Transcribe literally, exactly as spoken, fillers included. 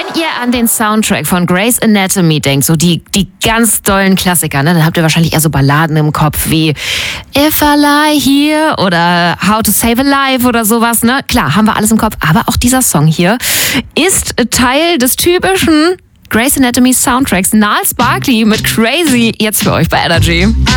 Wenn ihr an den Soundtrack von Grey's Anatomy denkt, so die, die ganz dollen Klassiker, ne, dann habt ihr wahrscheinlich eher so Balladen im Kopf wie If I Lie Here oder How to Save a Life oder sowas. Ne? Klar, haben wir alles im Kopf, aber auch dieser Song hier ist Teil des typischen Grey's Anatomy Soundtracks. Gnarls Barkley mit Crazy, jetzt für euch bei Energy.